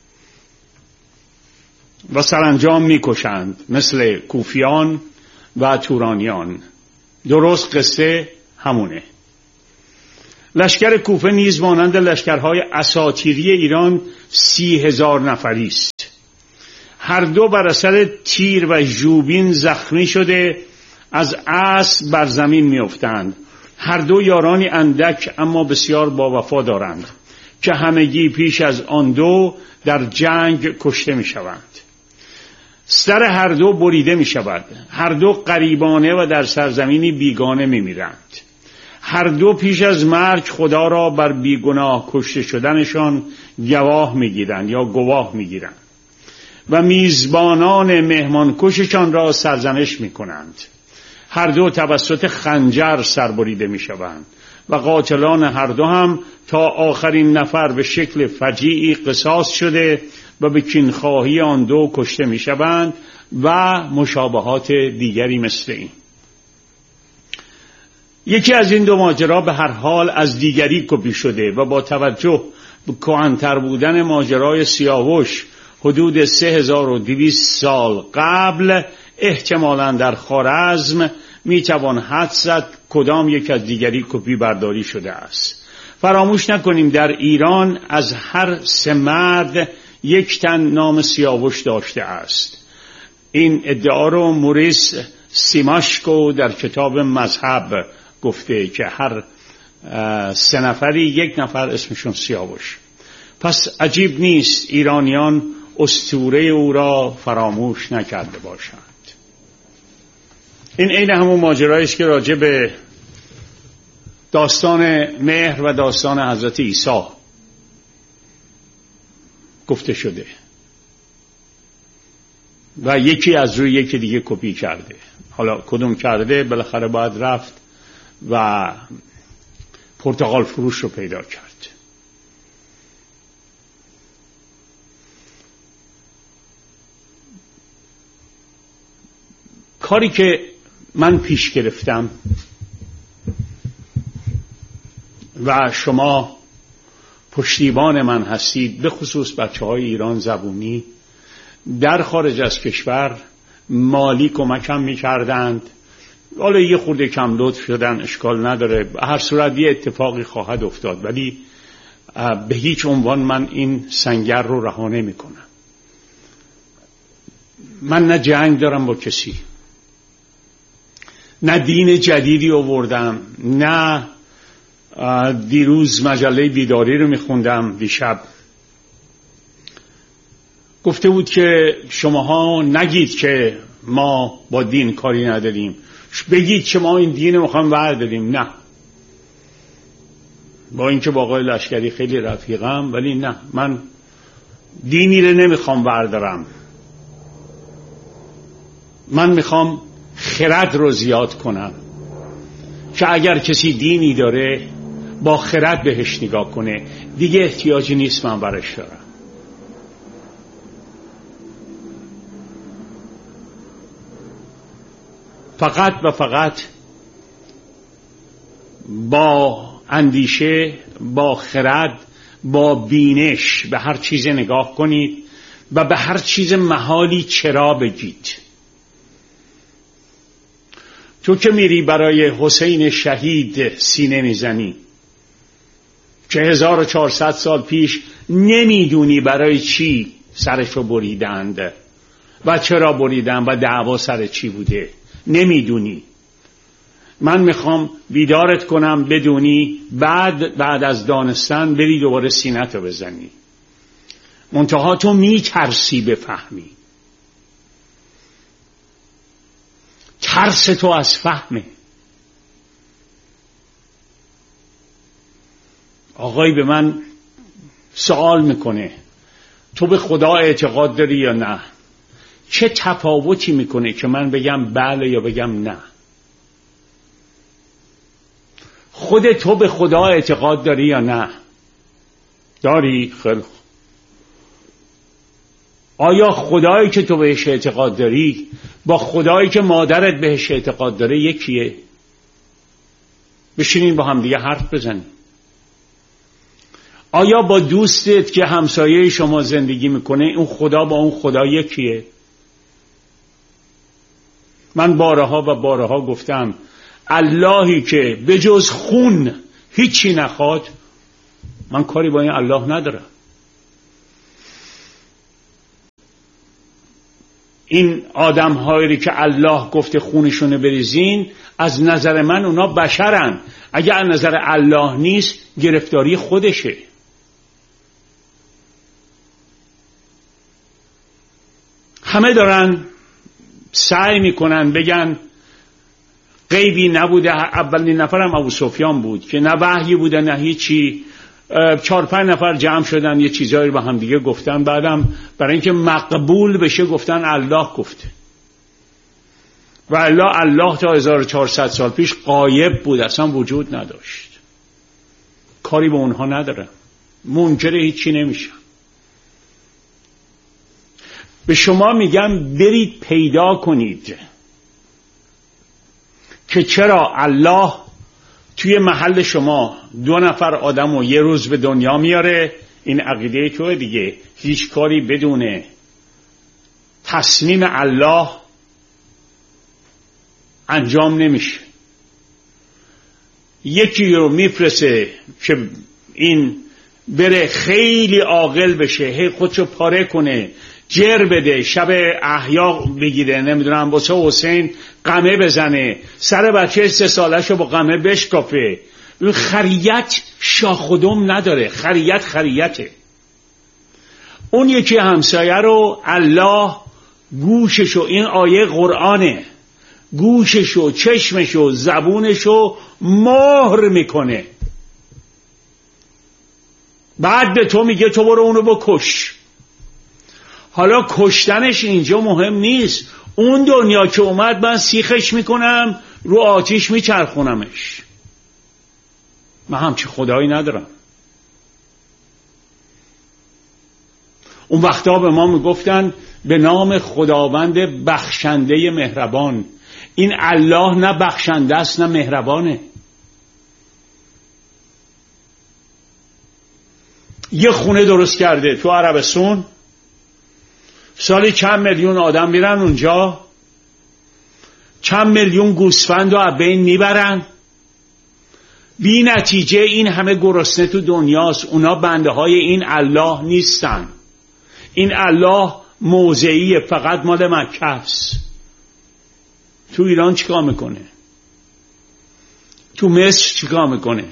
و سرانجام میکشند، مثل کوفیان و تورانیان. درست قصه همونه. لشکر کوفه نیز مانند لشکرهای اساطیری ایران سی هزار نفری است. هر دو بر اثر تیر و ژوبین زخمی شده از اسب بر زمین میافتند. هر دو یارانی اندک اما بسیار با وفا دارند که همگی پیش از آن دو در جنگ کشته می شوند. سر هر دو بریده می شود. هر دو غریبانه و در سرزمینی بیگانه می میرند. هر دو پیش از مرگ خدا را بر بیگناه کشته شدنشان گواه می گیرند یا گواه می گیرند و میزبانان مهمان کششان را سرزنش می کنند. هر دو توسط خنجر سربریده می شوند و قاتلان هر دو هم تا آخرین نفر به شکل فجیعی قصاص شده و به کینخواهی آن دو کشته می شوند و مشابهات دیگری مثل این. یکی از این دو ماجرا به هر حال از دیگری کپی شده و با توجه به کهن‌تر بودن ماجرای سیاوش حدود سه هزار و دویست سال قبل احتمالاً در خوارزم میتوان حدس زد کدام یک از دیگری کپی برداری شده است. فراموش نکنیم در ایران از هر سه مرد یک تن نام سیاوش داشته است. این ادعا رو موریس سیماشکو در کتاب مذهب گفته که هر سه نفری یک نفر اسمشون سیاوش. پس عجیب نیست ایرانیان اسطوره او را فراموش نکرده باشند. این عین همون ماجرایی است که راجع به داستان مهر و داستان حضرت عیسی گفته شده و یکی از روی یکی دیگه کپی کرده. حالا کدوم کرده بالاخره باید رفت و پرتقال فروش رو پیدا کرد. کاری که من پیش گرفتم و شما پشتیبان من هستید، به خصوص بچه های ایران زبونی در خارج از کشور مالی کمکم می کردند. حالا یه خورده کم لطف شدن اشکال نداره، هر صورت یه اتفاقی خواهد افتاد، ولی به هیچ عنوان من این سنگر رو رها نمی کنم. من نه جنگ دارم با کسی، نه دین جدیدی آوردم، نه دیروز مجله بیداری رو میخوندم دیشب گفته بود که شماها نگید که ما با دین کاری نداریم، بگید که ما این دین رو میخوایم برداریم. نه، با اینکه با آقای لشکری خیلی رفیقم، ولی نه، من دینی رو نمیخوام بردارم. من میخوام خرد رو زیاد کنم که اگر کسی دینی داره با خرد بهش نگاه کنه، دیگه احتیاجی نیست من برش دارم. فقط و فقط با اندیشه، با خرد، با بینش به هر چیز نگاه کنید و به هر چیز محالی چرا بگید. تو که میری برای حسین شهید سینه میزنی که هزار و چهارصد سال پیش نمیدونی برای چی سرشو بریدند و چرا بریدند و دعوا سر چی بوده، نمیدونی. من میخوام بیدارت کنم بدونی، بعد بعد از دانستن بری دوباره سینه‌تو بزنی. منتها تو میترسی بفهمی. ترس تو از فهمه. آقای به من سوال میکنه تو به خدا اعتقاد داری یا نه؟ چه تفاوتی میکنه که من بگم بله یا بگم نه؟ خود تو به خدا اعتقاد داری یا نه؟ داری؟ خیلی. آیا خدایی که تو بهش اعتقاد داری با خدایی که مادرت بهش اعتقاد داره یکیه؟ بشینین با هم دیگه حرف بزنیم. آیا با دوستت که همسایه شما زندگی میکنه اون خدا با اون خدا یکیه؟ من بارها و بارها گفتم اللهی که به جز خون هیچی نخواد، من کاری با این الله ندارم. این آدم هایی که الله گفته خونشونه بریزین، از نظر من اونا بشرن. اگر از نظر الله نیست گرفتاری خودشه. همه دارن سعی میکنن بگن غیبی نبوده. اولین نفرم ابو سفیان بود که نه وحی بوده نه هیچی. چهار پنج نفر جمع شدن یه چیزایی رو به هم دیگه گفتن، بعدم برای اینکه مقبول بشه گفتن الله گفته. و الله الله تا هزار و چهارصد سال پیش غایب بود، اصلا وجود نداشت. کاری به اونها ندارم، منکر هیچی نمیشم. به شما میگم برید پیدا کنید که چرا الله توی محل شما دو نفر آدم رو یه روز به دنیا میاره. این عقیده توه دیگه. هیچ کاری بدون تصمیم الله انجام نمیشه. یکی رو میفرسه که این بره خیلی عاقل بشه، هی خودشو پاره کنه، جر بده، شب احیا بگیره، نمیدونم واسه حسین قمه بزنه، سر بچه سه سالشو با قمه بشکافه. خریت شاخدم نداره، خریت خریته. اون یکی همسایه رو الله گوششو، این آیه قرآنه، گوششو، چشمشو، زبونشو مهر میکنه. بعد به تو میگه تو برو اونو بکش. حالا کشتنش اینجا مهم نیست. اون دنیا که اومد من سیخش میکنم، رو آتیش میچرخونمش. من همچی خدایی ندارم. اون وقتا به ما میگفتن به نام خداوند بخشنده مهربان. این الله نه بخشنده است نه مهربانه. یه خونه درست کرده تو عربستان، سالی چند میلیون آدم میرن اونجا، چند میلیون گوسفند رو از بین میبرن، بی نتیجه این همه گرسنه تو دنیاست. اونا بنده های این الله نیستن. این الله موضعیه، فقط مال مکه است. تو ایران چیکار میکنه؟ تو مصر چیکار میکنه؟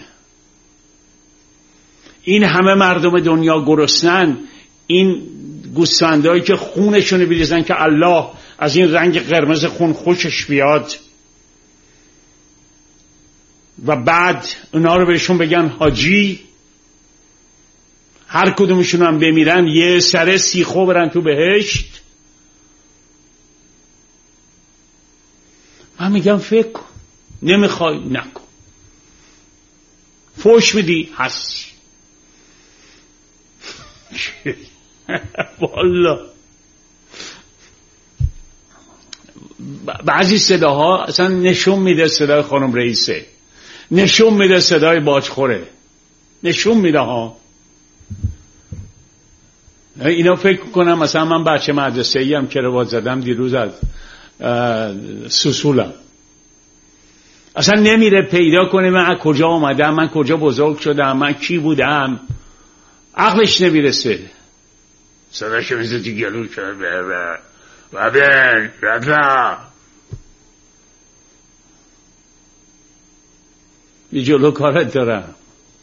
این همه مردم دنیا گرسنن، این گوسفندایی که خونشونو بریزن که الله از این رنگ قرمز خون خوشش بیاد و بعد اونا رو بهشون بگن حاجی، هر کدومشون هم بمیرن یه سره سیخو برن تو بهشت. من میگم فکر کن، نمیخوای نکن، فوش میدی هستی. والله بعضی صداها اصلا نشون میده صدای خانم رئیسه، نشون میده صدای باجخوره، نشون میده ها. اینا فکر کنم مثلا من بچه مدرسه ای هم کروات زدم دیروز از سوسولم، اصلا نمیره پیدا کنه من کجا آمدم، من کجا بزرگ شدم، من کی بودم، عقلش نمیرسه. صداش میزه تو گلو شد و بین رفا بی جلو کارت دارم.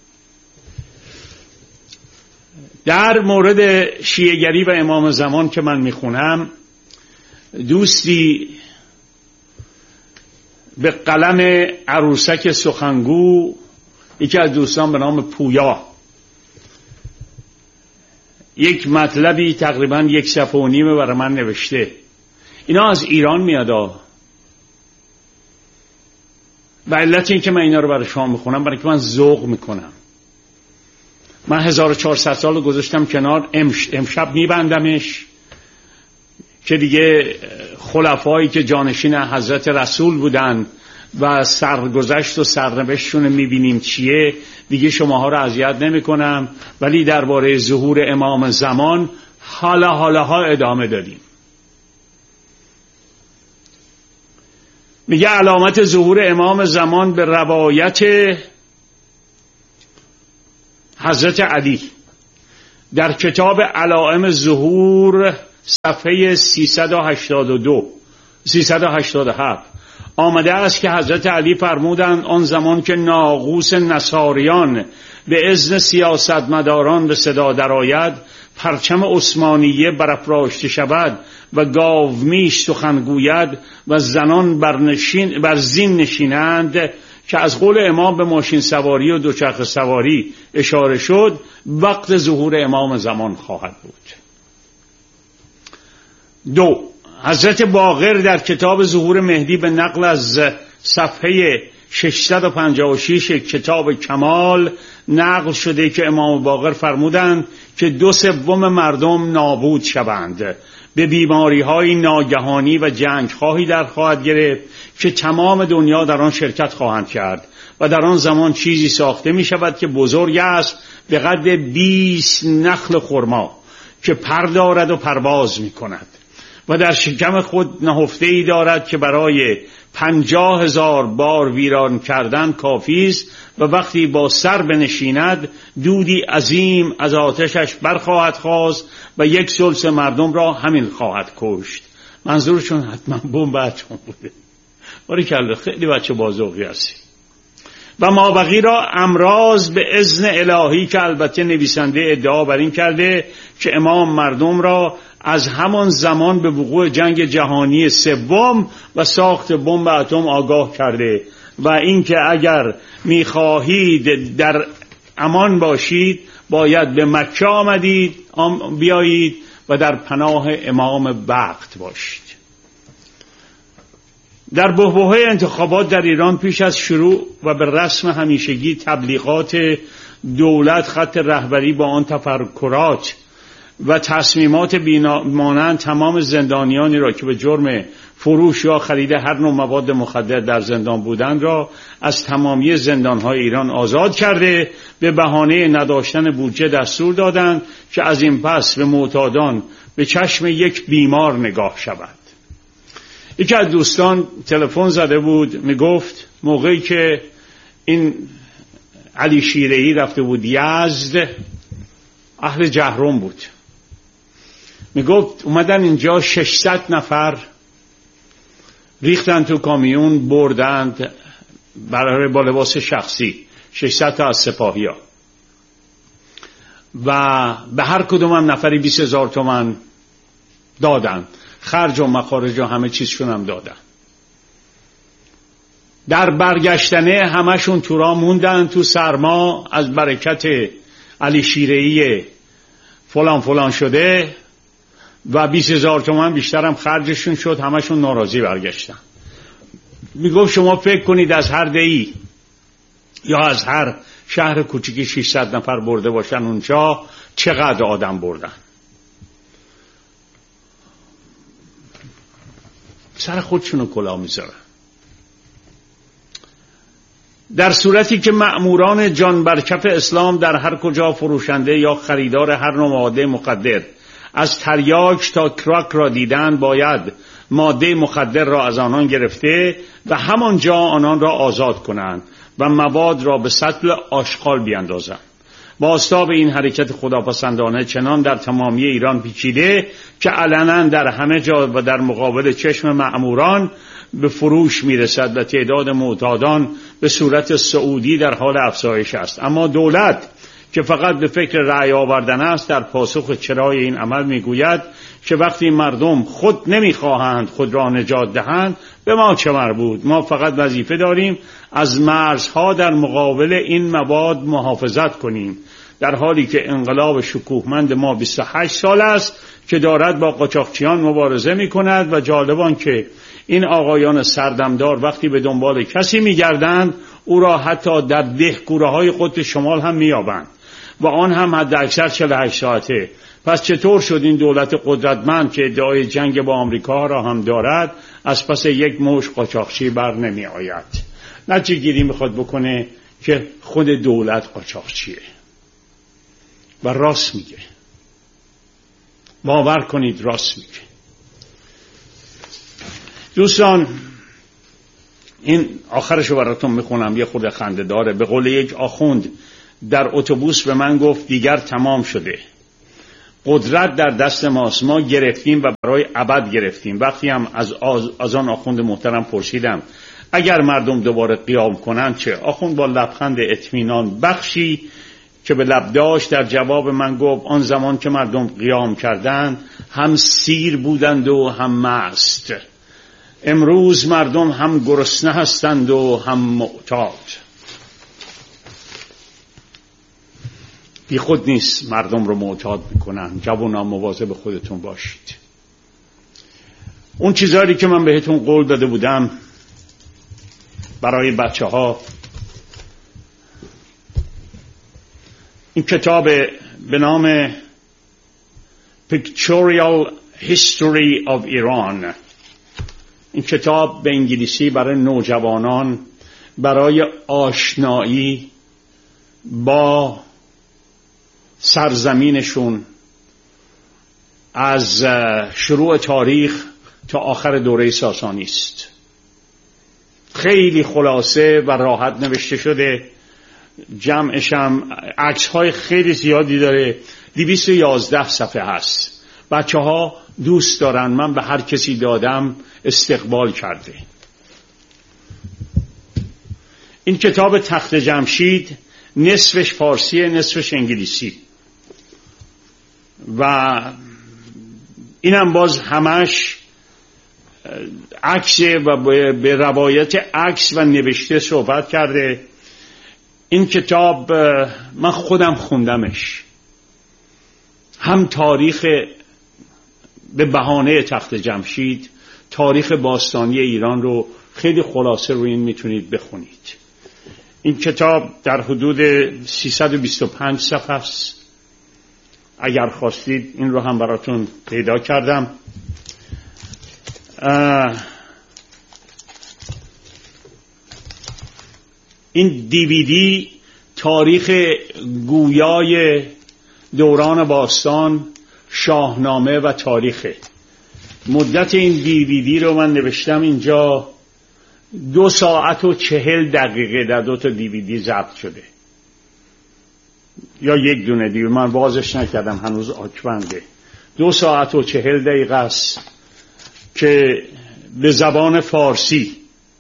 در مورد شیعه‌گری و امام زمان که من میخونم، دوستی به قلم عروسک سخنگو، یکی از دوستان به نام پویا، یک مطلبی تقریبا یک صفحه و نیمه برای من نوشته. اینا از ایران میاد و علت این که من اینا رو برای شما میخونم برای که من ذوق میکنم. من هزار و چهارصد سال رو گذاشتم کنار، امشب میبندمش که دیگه خلفایی که جانشین حضرت رسول بودن و سرگذشت و سرنوشتشون میبینیم چیه، دیگه شماها رو اذیت نمیکنم. ولی درباره ظهور امام زمان حالا حالا ها ادامه دادیم. میگه علامت ظهور امام زمان به روایت حضرت علی در کتاب علائم ظهور صفحه سیصد و هشتاد و دو سیصد و هشتاد و هفت آمده است که حضرت علی فرمودند آن زمان که ناقوس نصاریان به اذن سیاستمداران به صدا درآید، پرچم عثمانیه برافراشته شود و گاومیش سخن گوید و زنان بر, نشین بر زین نشینند، که از قول امام به ماشین سواری و دوچرخه سواری اشاره شد، وقت ظهور امام زمان خواهد بود. دو، حضرت باقر در کتاب ظهور مهدی به نقل از صفحه ششصد و پنجاه و شش کتاب کمال نقل شده که امام باقر فرمودند که دو سوم مردم نابود شوند، به بیماری های ناگهانی و جنگ خواهی در خواهد گرفت که تمام دنیا در آن شرکت خواهند کرد و در آن زمان چیزی ساخته می شود که بزرگ است به قد بیست نخل خرما که پر دارد و پرواز می کند و در شکم خود نهفته ای دارد که برای پنجاه هزار بار ویران کردن کافی است و وقتی با سر بنشیند دودی عظیم از آتشش برخواهد خاست و یک ثلث مردم را همین خواهد کشت. منظورشون حتما بمب اتم بوده. باریکلا، خیلی بچه بازوقی هستی. و مابقی را امراض به اذن الهی، که البته نویسنده ادعا بر این کرده که امام مردم را از همان زمان به وقوع جنگ جهانی سوم و ساخت بمب اتم آگاه کرده و اینکه اگر می‌خواهید در امان باشید باید به مکه آمدید بیایید و در پناه امام وقت باشید. در بحبوحه انتخابات در ایران پیش از شروع و به رسم همیشگی تبلیغات دولت خط رهبری با آن تفکرات و تصمیمات بیمانند تمام زندانیانی را که به جرم فروش یا خرید هر نوع مواد مخدر در زندان بودند را از تمامی زندانهای ایران آزاد کرده، به بهانه نداشتن بودجه دستور دادند که از این پس به معتادان به چشم یک بیمار نگاه شود. یکی از دوستان تلفن زده بود، میگفت موقعی که این علی شیره‌ای رفته بود یزد، اهل جهرم بود، میگفت اومدن اینجا ششصد نفر ریختن تو کامیون بردند برای با لباس شخصی، ششصد تا از سپاهی ها، و به هر کدوم هم نفری بیست هزار تومن دادن، خرج و مخارج و همه چیزشون هم دادن. در برگشتنه همشون تو راه موندن تو سرما، از برکت علی شیره‌ای فلان فلان شده و بیست هزار تومن بیشتر هم خرجشون شد، همشون ناراضی برگشتن. میگفت شما فکر کنید از هر دهی یا از هر شهر کوچیکی ششصد نفر برده باشن اونجا چقدر آدم بردن. سر خودشونو کلاه میذارن. در صورتی که مأموران جان برکف اسلام در هر کجا فروشنده یا خریدار هر نوع ماده مخدر از تریاک تا کراک را دیدن، باید ماده مخدر را از آنان گرفته و همانجا آنان را آزاد کنند و مواد را به سطل آشغال بیاندازند. با آستاب این حرکت خداپسندانه چنان در تمامی ایران پیچیده که علنا در همه جا و در مقابل چشم مأموران به فروش میرسد و تعداد معتادان به صورت سعودی در حال افزایش است. اما دولت که فقط به فکر رأی آوردن است، در پاسخ چرای این عمل میگوید که وقتی مردم خود نمیخواهند خود را نجات دهند به ما چه مربوط، ما فقط وظیفه داریم از مرزها در مقابل این مواد محافظت کنیم، در حالی که انقلاب شکوهمند ما بیست و هشت سال است که دارد با قاچاقچیان مبارزه میکند و جالبان که این آقایان سردمدار وقتی به دنبال کسی میگردند او را حتی در دهکوره های قطب شمال هم مییابند و آن هم حد اکثر چهل و هشت ساعته. پس چطور شد این دولت قدرتمند که ادعای جنگ با آمریکا را هم دارد از پس یک موش قاچاقچی بر نمی آید؟ نتیجه گیری میخواد بکنه که خود دولت قاچاقچیه و راست میگه. باور کنید راست میگه. دوستان، این آخرشو براتون میخونم، یه خورده خنده داره. به قول یک آخوند در اتوبوس به من گفت دیگر تمام شده، قدرت در دست ماست، ما گرفتیم و برای ابد گرفتیم. وقتی هم از, از آن آخوند محترم پرسیدم اگر مردم دوباره قیام کنند چه؟ آخوند با لبخند اطمینان بخشی که به لب داشت در جواب من گفت آن زمان که مردم قیام کردند هم سیر بودند و هم مست. امروز مردم هم گرسنه هستند و هم معتاد. بی خود نیست مردم رو معتاد میکنن. جوونا مواظب خودتون باشید. اون چیزایی که من بهتون قول داده بودم برای بچه ها، این کتاب به نام Pictorial History of Iran، این کتاب به انگلیسی برای نوجوانان برای آشنایی با سرزمینشون از شروع تاریخ تا آخر دوره ساسانی است. خیلی خلاصه و راحت نوشته شده. جمعش هم عکس های خیلی زیادی داره. دویست و یازده صفحه هست. بچه ها دوست دارن. من به هر کسی دادم استقبال کرده. این کتاب تخت جمشید نصفش فارسیه نصفش انگلیسی و اینم باز همش عکس و به روایت عکس و نوشته صحبت کرده. این کتاب من خودم خوندمش. هم تاریخ به بهانه تخت جمشید، تاریخ باستانی ایران رو خیلی خلاصه روی این میتونید بخونید. این کتاب در حدود سیصد و بیست و پنج صفحه است. اگر خواستید این رو هم براتون پیدا کردم. این دیویدی تاریخ گویای دوران باستان، شاهنامه و تاریخ. مدت این دیویدی رو من نوشتم اینجا دو ساعت و چهل دقیقه در دو تا دیویدی ضبط شده، یا یک دونه دیویدی، من بازش نکردم هنوز آکبنده. دو ساعت و چهل دقیقه است که به زبان فارسی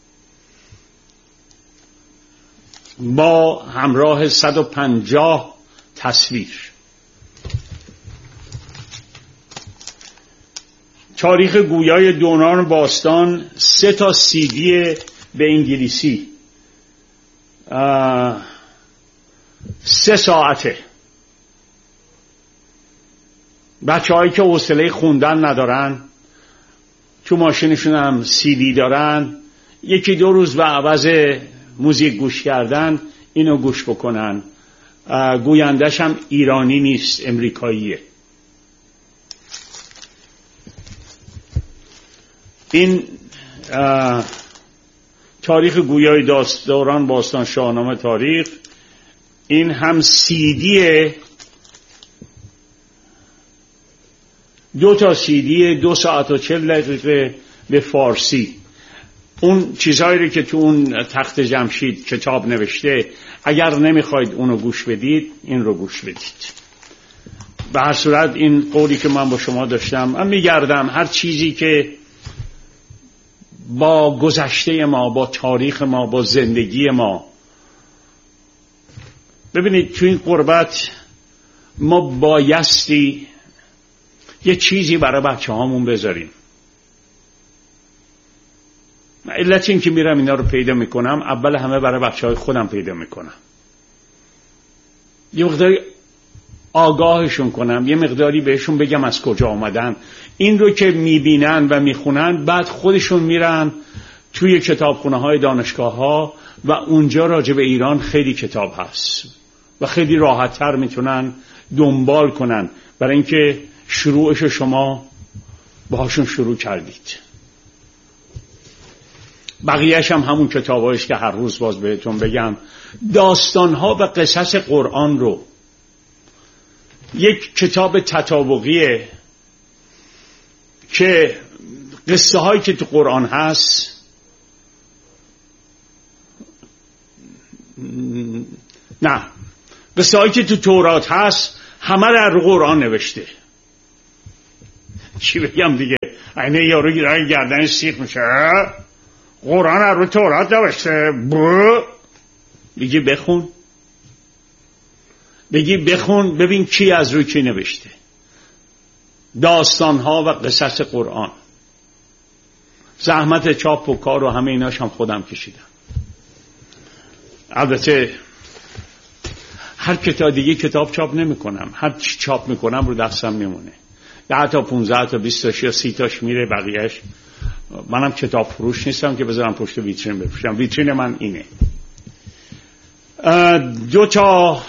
با همراه صد و پنجاه تصویر. تاریخ گویای دوران باستان سه تا سیدی به انگلیسی، سه ساعته. بچه هایی که حوصله خوندن ندارن تو ماشینشون هم سیدی دارن، یکی دو روز به عوض موزیک گوش کردن اینو گوش بکنن. گویندش هم ایرانی نیست، امریکاییه. این تاریخ گویای دوران باستان، شاهنامه، تاریخ. این هم سیدیه، دو تا سیدی دو ساعت و چل دقیقه به فارسی. اون چیزهایی رو که تو اون تخت جمشید کتاب نوشته، اگر نمیخواید اونو گوش بدید این رو گوش بدید. به هر صورت این قولی که من با شما داشتم، من میگردم هر چیزی که با گذشته ما، با تاریخ ما، با زندگی ما. ببینید تو این قربت ما بایستی یه چیزی برای بچه هامون بذاریم. علت این که میرم اینا رو پیدا میکنم، اول همه برای بچه های خودم پیدا میکنم. یه مقداری آگاهشون کنم، یه مقداری بهشون بگم از کجا آمدن. این رو که میبینن و میخونن، بعد خودشون میرن توی کتابخونه های دانشگاه ها و اونجا راجع به ایران خیلی کتاب هست و خیلی راحت تر میتونن دنبال کنن، برای اینکه شروعش شما باهاشون شروع کردید. بقیهش هم همون کتابایش که هر روز باز بهتون بگم. داستانها و قصص قرآن رو، یک کتاب تطابقیه که قصه هایی که تو قرآن هست نه قصه هایی که تو تورات هست همه در قرآن نوشته. چی بگم دیگه؟ اینه یارو گیرای گردن سیخ میشه، قرآن رو تورات نوشته، برو بگی بخون، بگی بخون ببین کی از روی کی نوشته. داستانها و قصص قرآن، زحمت چاپ و کار و همه ایناش هم خودم کشیدم. البته هر کتاب دیگه کتاب چاپ نمی کنم، هر چی چاپ میکنم رو دستم میمونه، ده تا پونزده تا بیست تاش یا سی تاش میره، بقیهش منم کتاب فروش نیستم که بذارم پشت ویترین بفروشم. ویترین من اینه. دو تا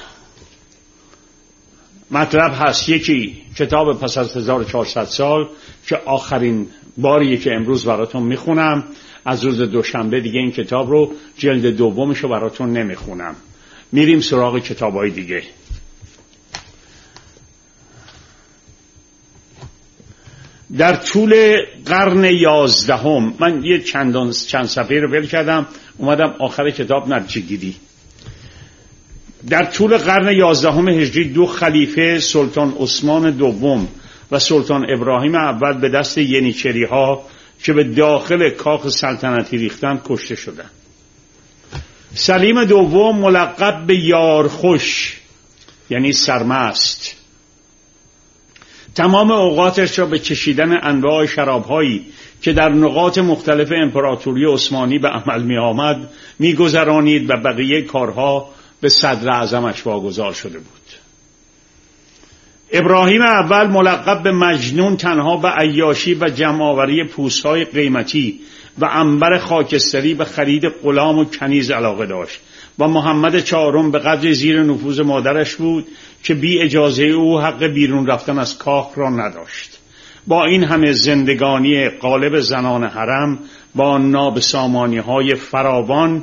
مطلب هست، یکی کتاب پس از هزار و چهارصد سال که آخرین باریه که امروز براتون میخونم، از روز دوشنبه دیگه این کتاب رو جلد دومش رو براتون نمیخونم، میریم سراغ کتابای دیگه. در طول قرن یازدهم من یه چندان چند صفحه رو ول کردم، اومدم آخر کتاب نتیجه گیری. در طول قرن یازدهم هجری دو خلیفه، سلطان عثمان دوم و سلطان ابراهیم اول، به دست ینیچری ها که به داخل کاخ سلطنتی ریختند کشته شدند. سلیم دوم ملقب به یارخوش یعنی سرمست، تمام اوقاتش را به چشیدن انواع شرابهایی که در نقاط مختلف امپراتوری عثمانی به عمل می آمد می گذرانید و بقیه کارها به صدر اعظمش واگذار شده بود. ابراهیم اول ملقب به مجنون تنها به عیاشی و جمع‌آوری پوست‌های قیمتی و عنبر خاکستری به خرید غلام و کنیز علاقه داشت و محمد چهارم به قدر زیر نفوذ مادرش بود که بی اجازه او حق بیرون رفتن از کاخ را نداشت. با این همه زندگانی غالب زنان حرم با نابسامانی‌های فراوان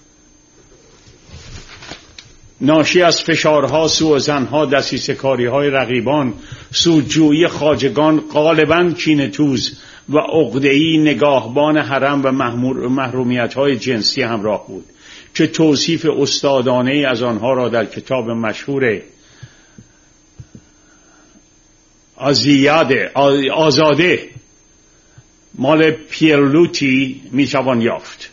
ناشی از فشارها، سوءظنها، دسیسه‌کاری‌های رقیبان، سودجویی خواجگان، غالباً کینه‌توز و عقده‌ای نگاهبان حرم و محرومیت‌های جنسی همراه بود که توصیف استادانه‌ای از آنها را در کتاب مشهور آزیاده آزاده مال پیرلوتی می‌توان یافت.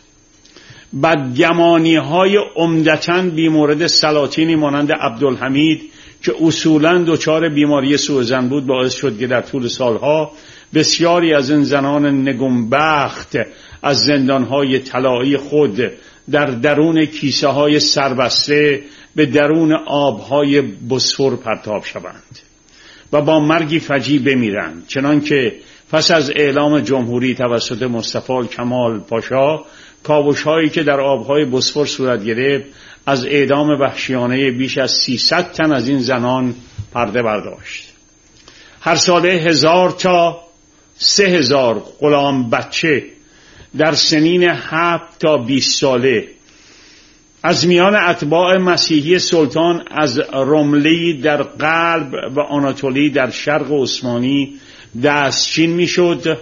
بدگمانی‌های عمدتاً بیمورد سلاطینی مانند عبدالحمید که اصولاً دچار بیماری سوءظن بود باعث شد که در طول سالها بسیاری از این زنان نگونبخت از زندان‌های طلایی خود در درون کیسه‌های سربسته به درون آب‌های بوسفور پرتاب شوند و با مرگی فجیع بمیرند، چنانکه پس از اعلام جمهوری توسط مصطفی کمال پاشا کاوش‌هایی که در آب‌های بوسفور صورت گرفت از اعدام وحشیانه بیش از سیصد تن از این زنان پرده برداشت. هر ساله هزار تا سه هزار غلام بچه در سنین هفت تا بیست ساله از میان اتباع مسیحی سلطان از رملی در غرب و آناتولی در شرق عثمانی دستچین می شد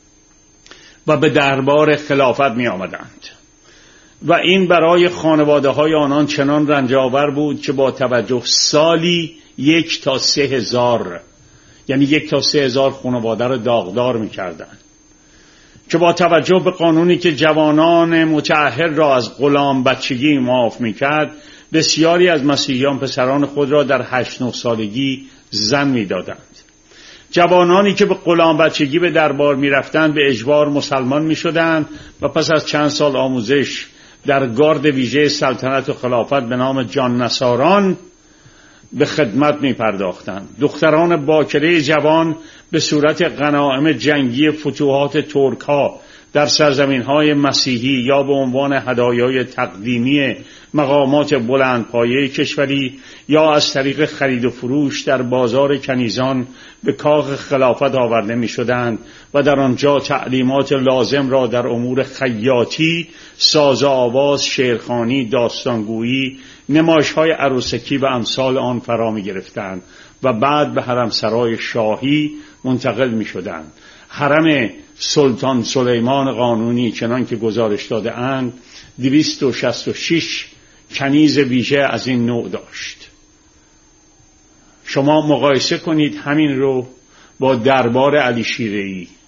و به دربار خلافت می آمدند و این برای خانواده های آنان چنان رنجاور بود که با توجه سالی یک تا سه هزار یعنی یک تا سه هزار خانواده را داغدار می کردند، که با توجه به قانونی که جوانان متأهل را از غلام بچگی معاف می کرد بسیاری از مسیحیان پسران خود را در هشت نه سالگی زن می دادند. جوانانی که به غلام بچگی به دربار می رفتند به اجبار مسلمان می شدند و پس از چند سال آموزش در گارد ویژه سلطنت و خلافت به نام جان نصاران به خدمت می پرداختند. دختران باکره جوان به صورت غنایم جنگی فتوحات ترک ها در سرزمین های مسیحی یا به عنوان هدایای تقدیمی مقامات بلندپایه کشوری یا از طریق خرید و فروش در بازار کنیزان به کاخ خلافت آورده می شدند و در آنجا تعلیمات لازم را در امور خیاطی، ساز آواز، شعرخوانی، داستانگویی، نمایش‌های عروسکی و امثال آن فرا می گرفتند و بعد به حرمسرای شاهی منتقل می شدند. حرم سلطان سلیمان قانونی چنان که گزارش داده اند دویست و شصت و شش کنیز ویژه از این نوع داشت. شما مقایسه کنید همین رو با دربار علی شیره‌ای